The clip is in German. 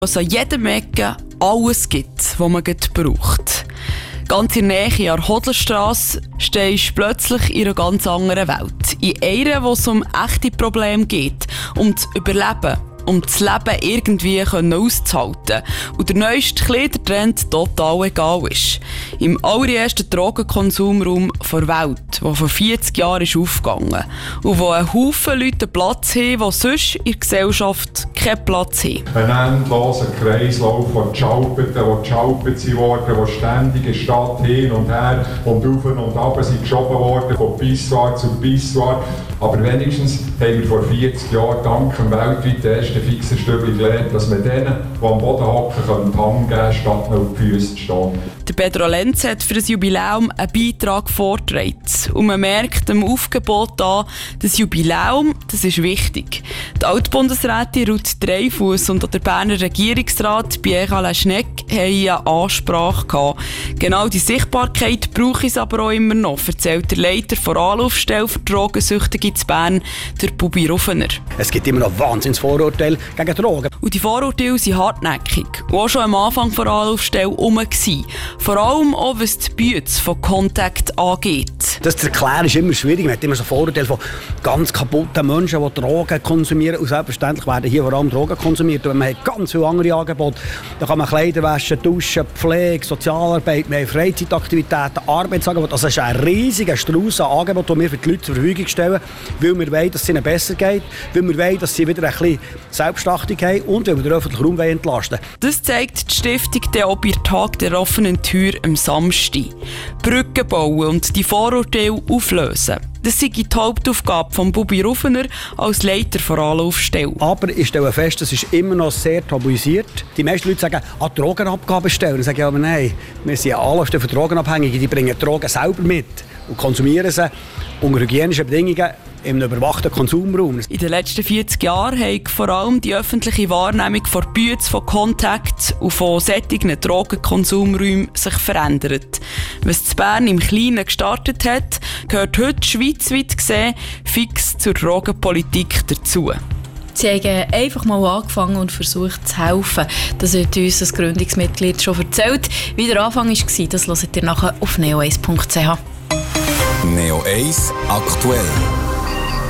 was an jedem Ecke alles gibt, was man braucht. Ganz in der Nähe an der Hodlerstrasse stehst du plötzlich in einer ganz anderen Welt. In einer, wo es um echte Probleme geht, um das Überleben, um das Leben irgendwie auszuhalten und der neueste Kleidertrend total egal ist. Im allerersten Drogenkonsumraum der Welt, der vor 40 Jahren ist aufgegangen und wo ein Haufen Leute Platz haben, die sonst in der Gesellschaft keinen Platz haben. Ein endloser Kreislauf von Schalpeten, die worden, die ständig in der Stadt hin und her und auf und ab sind geschoben worden, von Pissoir zu Pissoir. Aber wenigstens haben wir vor 40 Jahren dank dem weltweit ersten Fixerstübli gelernt, dass wir denen, die am Boden hocken, Hand geben, statt noch auf die Füße zu stehen. Der Pedro Lenz hat für das Jubiläum einen Beitrag vorgetragen. Und man merkt dem Aufgebot an, das Jubiläum, das ist wichtig. Die Altbundesrätin Ruth Dreifuss und auch der Berner Regierungsrat Pierre Alain Schnegg haben eine Ansprache gehabt. Genau die Sichtbarkeit brauche es aber auch immer noch, erzählt der Leiter der Anlaufstelle für Drogensüchtige in Bern, der Bubi Ruffener. Es gibt immer noch Wahnsinnsvorurteile gegen Drogen. Und die Vorurteile sind hartnäckig und auch schon am Anfang der Anlaufstelle rum. Vor allem auch, was die Büts von Contact angeht. Das zu erklären ist immer schwierig. Man hat immer so Vorurteile von ganz kaputten Menschen, die Drogen konsumieren. Und selbstverständlich werden hier vor allem Drogen konsumiert. Und man hat ganz viele andere Angebote. Da kann man Kleider waschen, duschen, Pflege, Sozialarbeit, wir haben Freizeitaktivitäten, Arbeitsangebote. Also es ist ein riesiger Strauss an Angeboten, die wir für die Leute zur Verfügung stellen, weil wir wollen, dass es ihnen besser geht, weil wir wollen, dass sie wieder ein bisschen Selbstachtung haben und weil wir den öffentlichen Raum entlasten wollen. Das zeigt die Stiftung der auch bei Tag der offenen Tür am Samstag. Brücken bauen und die Vorurteile auflösen. Das sei die Hauptaufgabe von Bubi Ruffener als Leiter der Anlaufstelle. Aber ich stelle fest, es ist immer noch sehr tabuisiert. Die meisten Leute sagen, Drogenabgabestellen. Ich sage aber nein, wir sind eine Anlaufstelle für Drogenabhängige, die bringen Drogen selber mit und konsumieren sie unter hygienischen Bedingungen im überwachten Konsumraum. In den letzten 40 Jahren hat vor allem die öffentliche Wahrnehmung von Büts, von Kontakt und von solchen Drogenkonsumräumen sich verändert. Was in Bern im Kleinen gestartet hat, gehört heute schweizweit gesehen fix zur Drogenpolitik dazu. Sie haben einfach mal angefangen und versucht zu helfen. Das hat uns das Gründungsmitglied schon erzählt. Wie der Anfang war, das hört ihr nachher auf neo1.ch. Neo 1 aktuell.